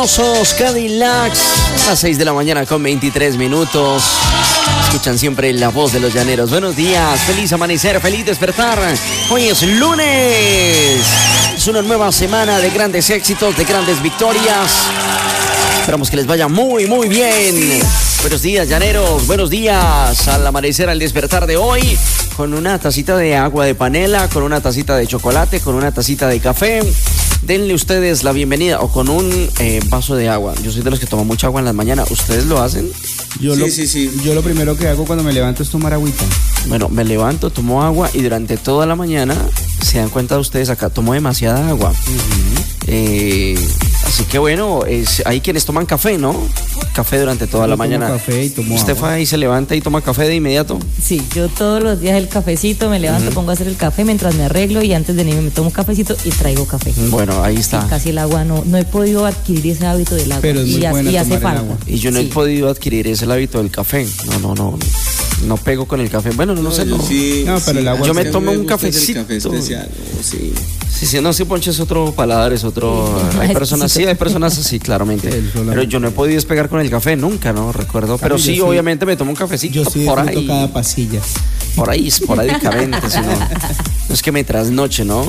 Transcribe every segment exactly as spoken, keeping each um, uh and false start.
Cadillacs, a las seis de la mañana con veintitrés minutos. Escuchan siempre la voz de los llaneros. Buenos días, feliz amanecer, feliz despertar. Hoy es lunes. Es una nueva semana de grandes éxitos, de grandes victorias. Esperamos que les vaya muy, muy bien. Buenos días, llaneros. Buenos días al amanecer, al despertar de hoy. Con una tacita de agua de panela, con una tacita de chocolate, con una tacita de café. Denle ustedes la bienvenida o con un eh, vaso de agua. Yo soy de los que toman mucha agua en las mañanas. ¿Ustedes lo hacen? Yo, sí, lo, sí, sí. yo lo primero que hago cuando me levanto es tomar agüita. Bueno, me levanto, tomo agua y durante toda la mañana, se dan cuenta ustedes acá, tomo demasiada agua. Uh-huh. eh, así que bueno, es, hay quienes toman café, ¿no? Café durante toda yo la tomo mañana. Café y tomo ¿Usted agua. va y se levanta y toma café de inmediato? Sí, yo todos los días el cafecito, me levanto, uh-huh. pongo a hacer el café mientras me arreglo y antes de irme me tomo un cafecito y traigo café. Bueno, ahí está. Sí, casi el agua, no, no he podido adquirir ese hábito del agua. Pero es muy y, buena y hace tomar el falta. agua. Y yo no sí. he podido adquirir ese hábito del café. No, no, no. No pego con el café. Bueno, no, no, no sé. Yo No, sí, no pero sí, el agua. Yo me sí, tomo me un cafecito. El café especial, oh, sí. Sí, sí, no, sí, Poncho es otro paladar, es otro. Hay personas, sí, hay personas así, claramente. Sí, pero yo no he podido despegar con el café nunca, ¿no? Recuerdo. Pero sí, sí, obviamente me tomo un cafecito. Yo sí por ahí. cada pasilla. Por ahí, esporádicamente, si no. No es que me trasnoche, ¿no?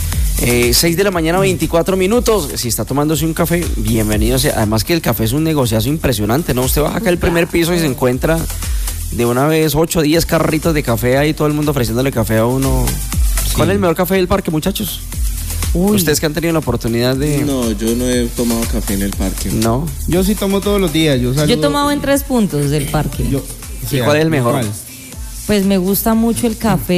Eh, seis de la mañana, veinticuatro minutos. Si está tomándose un café, bienvenido sea. Además que el café es un negociazo impresionante, ¿no? Usted baja acá al primer piso y se encuentra de una vez ocho, diez carritos de café ahí, todo el mundo ofreciéndole café a uno. Sí. ¿Cuál es el mejor café del parque, muchachos? Uy. Ustedes que han tenido la oportunidad de... No, yo no he tomado café en el parque. No. Yo sí tomo todos los días. Yo, yo he tomado en tres puntos del parque. Yo, o sea, ¿y cuál es el mejor? ¿Cuál? Pues me gusta mucho el café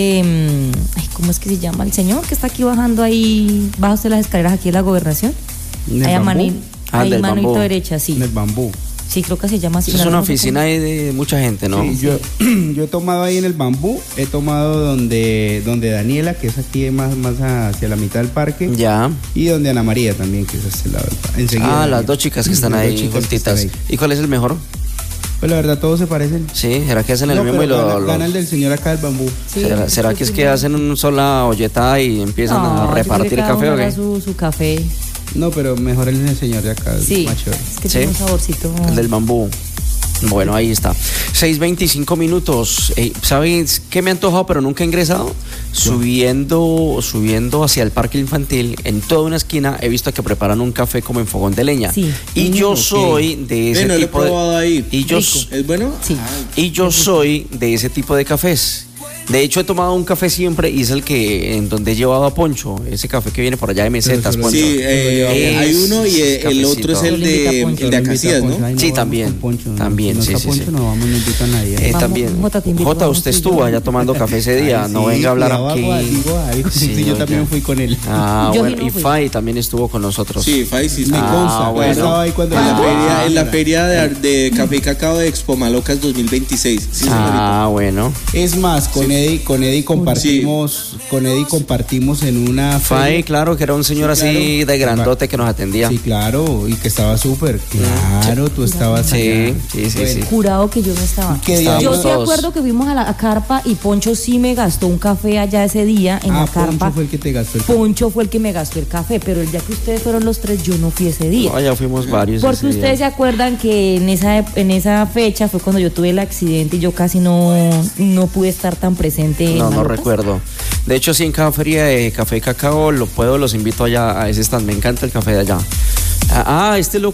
de... Ay, ¿cómo es que se llama? El señor que está aquí bajando ahí, baja usted las escaleras aquí en la gobernación. Ahí a mano, ah, ahí manito bambú. derecha, sí. En el bambú. Sí, creo que se llama así. Es una oficina ahí de mucha gente, ¿no? Sí, yo, yo he tomado ahí en el bambú, he tomado donde, donde Daniela, que es aquí más, más hacia la mitad del parque. Ya. Y donde Ana María también, que es hacia el lado del parque. Enseguida, ah, las dos chicas que están ahí juntitas. ¿Y cuál es el mejor? Pues la verdad todos se parecen. Sí, ¿será que hacen el no, mismo y lo, gana, lo... gana el del señor acá del bambú? Sí, ¿Será, ¿será que es que hacen una sola olletada y empiezan no, a repartir café o qué? Su, su café. No, pero mejor el del señor de acá. Sí, macho. es que ¿Sí? tiene un saborcito. El del bambú. Bueno, ahí está. seis veinticinco minutos. Eh, ¿Sabes qué me ha antojado pero nunca he ingresado? Subiendo, subiendo hacia el parque infantil, en toda una esquina he visto que preparan un café como en fogón de leña. Sí. Y yo okay. soy de ese bueno, tipo lo he probado de... ahí. Y yo, ¿Es bueno? Sí. Y yo soy de ese tipo de cafés. De hecho, he tomado un café siempre y es el que en donde he llevado a Poncho, ese café que viene por allá de mesetas, Poncho. Sí, eh, hay uno y el cafecito. Otro es el de, el de Acacias, ¿no? Ay, no sí, también. Poncho, también, no, sí, no sí, Poncho, sí. No vamos, no invito a nadie. Eh, Vamos, también. Jota, te invito, Jota, usted estuvo allá tomando café ese día, Ay, no sí, venga a hablar aquí. Agua, digo, ay, sí, sí, yo también ya. fui con él. Ah, Yo bueno, sí no y fui. Fay también estuvo con nosotros. Sí, Fay sí. Me Ah, consta, bueno. yo estaba ahí cuando En la, ah, feria, en la mira. feria de, de Café y Cacao de Expo Malocas dos mil veintiséis. Sí, ah, bueno. Es más, con Sí. Eddie, con Eddie compartimos, sí. con Eddie compartimos en una Fay, feria. claro, que era un señor Sí, así claro. de grandote que nos atendía. Sí, claro, y que estaba súper. Claro, tú estabas Sí, allá. sí, sí, Bueno, sí. Jurado que yo no estaba. ¿Qué día Yo Estábamos sí todos. acuerdo que fuimos a la a carpa y Poncho sí me gastó un café allá ese día en Ah, la carpa. Poncho fue el que te gastó el Poncho fue el que me gastó el café, pero el día que ustedes fueron los tres, yo no fui ese día. No, ya fuimos varios. Porque ese ustedes se día. acuerdan que en esa en esa fecha fue cuando yo tuve el accidente y yo casi no, no pude estar tan presente. en No, no Malocas. recuerdo. De hecho, sí, en cada feria de café y cacao lo puedo, los invito allá a ese stand. Me encanta el café de allá. Ah, este lo